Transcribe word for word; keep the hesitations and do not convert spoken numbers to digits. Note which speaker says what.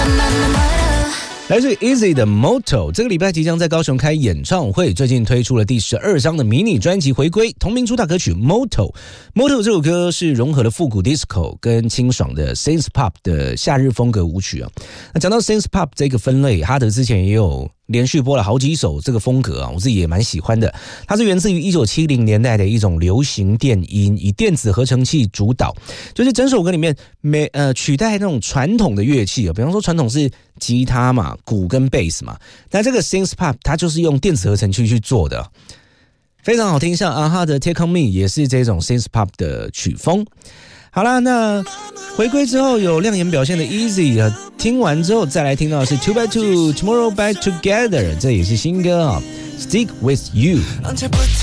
Speaker 1: 来自 Easy 的 Motto， 这个礼拜即将在高雄开演唱会，最近推出了第十二张的迷你专辑回归，同名主打歌曲 Motto。Motto 这首歌是融合了复古 disco 跟清爽的 synth pop 的夏日风格舞曲啊。那讲到 synth pop 这个分类，哈德之前也有连续播了好几首这个风格啊，我自己也蛮喜欢的。它是源自于一九七零年代的一种流行电音，以电子合成器主导，就是整首歌里面每呃取代那种传统的乐器啊，比方说传统是吉他嘛、鼓跟贝斯嘛，但这个 synth pop 它就是用电子合成器去做的，非常好听。像啊哈的 Take On Me 也是这种 synth pop 的曲风。好啦，那回归之后有亮眼表现的 Easy 啊，听完之后再来听到的是 Two by Two Tomorrow Back Together， 这也是新歌啊 Stick With You。